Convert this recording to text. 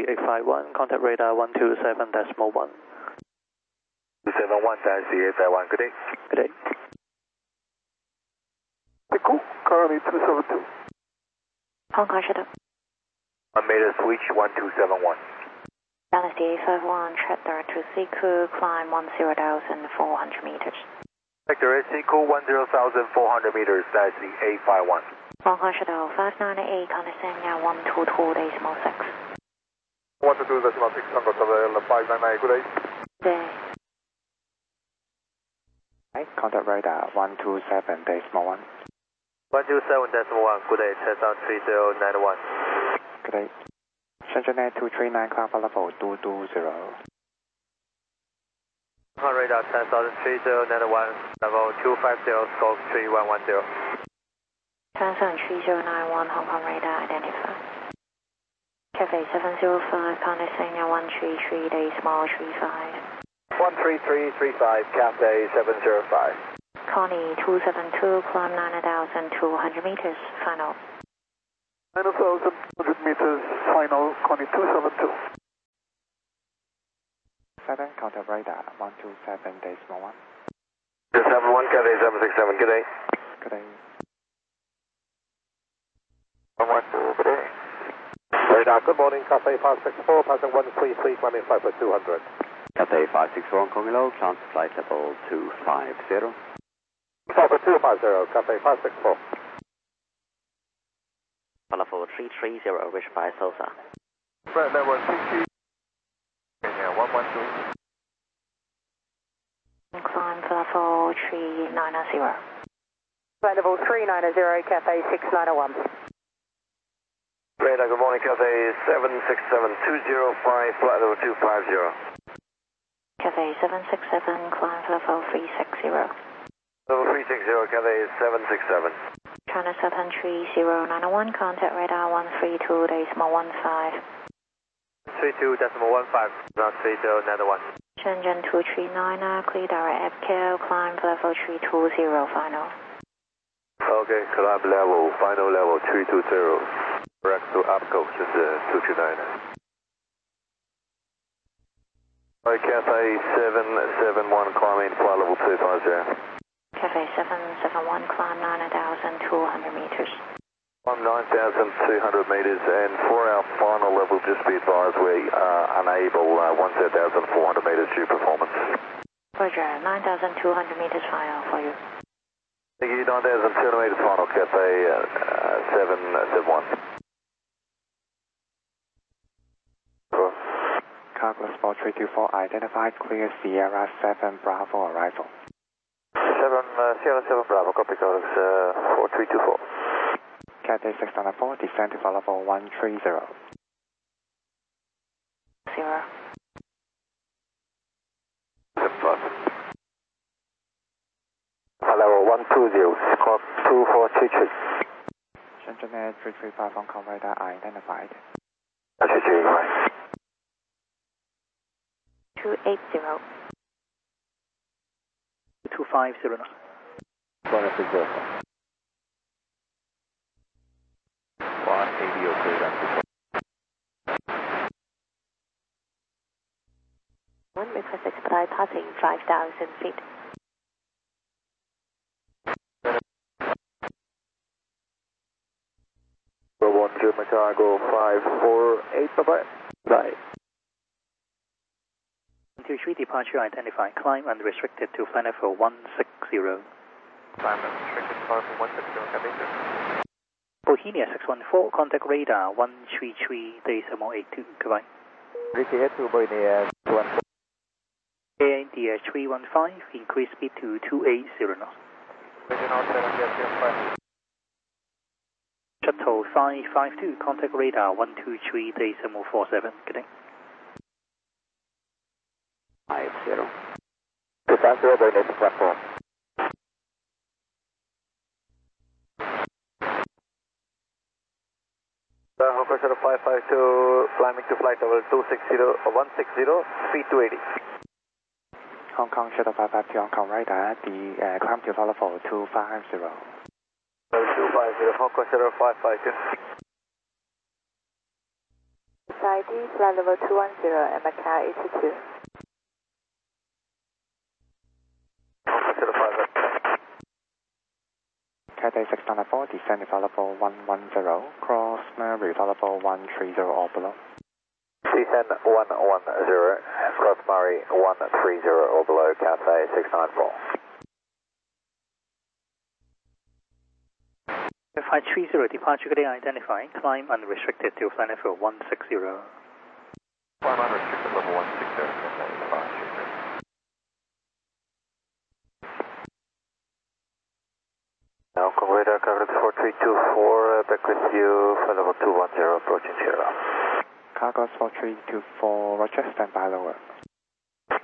851, contact radar 127.1. 271-851, good day. Good day. Cool, currently 272. Hong Kong shuttle. 1 meter switch 1271. Dynasty 851, tractor to Siku, climb 10,400 meters. Vector SC-Cool 10,400 meters, that's the 851. Hong Kong shuttle 598, California 122.6. 122.6, Tango Travel 599, good day. Day. Contact radar 127.1. 127.1, good day, test on 3091. Good day. Shenzhen 239, cloud level 220. On radar 10,3091, level 250, scope 3110. 10,3091, Hong Kong radar identified. Cafe 705, California 133.35. 13335, Cafe 705. Connie 272, climb 9,200 meters, final. 9,100 meters, final, Connie 272. 7, contact radar 127.1. 271, Cafe 767, good day. Good day. 112, good day. Radar, good morning, Cafe 564, passing 133, climbing 5,200. Cathay 561 Kongilo, chance flight level 250. Alpha 250, Cafe 564. Level 330, reached by Sosa. Flight level 330. Yeah, 112. Climb level 390. Flight level 390, Cafe 6901. Radar, good morning, Cafe 767, 205, flight level 250. Cafe 767, climb level 360. Level 360, Cafe 767. China 73091, contact radar 132.15. 32.15, not 3091. Shenzhen 239, clear direct FKL, climb level 320, final. Okay, climb level, final level 320. Correct to APCO, 239. Cafe 771, climbing flight level 250. Cafe 771, climb 9,200 meters. Climb 9,200 meters, and for our final level, just be advised we are unable 1,400 meters due performance. Roger, 9,200 meters final for you. Thank you, 9,200 meters final, Cafe 771. Cargo Sport 324 identified, clear Sierra 7 Bravo arrival. 7 Sierra 7 Bravo, copy code 4324. Cathay 694, descend to level 130. 0. Level 120, squawk 2433. Shenzhen 335 Hong Kong radar identified. 280. 250. 1 request expedite passing 5,000 feet. One German cargo 548, bye-bye. Bye. 123 departure identified, climb unrestricted to flight level 160. Climb unrestricted, flight level 160, copy. Bohemia 614, contact radar 133.82, goodbye. Ricky head to Bohemia 214. India 315, increase speed to 280 knots. Regional 7, Shuttle 552, contact radar 123.47, good day. 50. 250, going into platform. Hong Kong Shuttle 552, climbing to flight level 160, speed 280. Hong Kong Shuttle 552 Hong Kong radar, climb to level 250. Level 250, Hong Kong Shuttle 552. ID, flight level 210 and Macau 82. Cathay 694, descend level 110, cross Mary level 130 or below. Descend 110, cross Murray 130 or below, Cathay 694. 530, departure grading identifying, climb unrestricted to flight level 160. Climb unrestricted level 160, Cathay departure. Now, radar coverage 4324, back with you, flight level 210, approaching Sierra. Cargo 4324, Roger, stand by lower.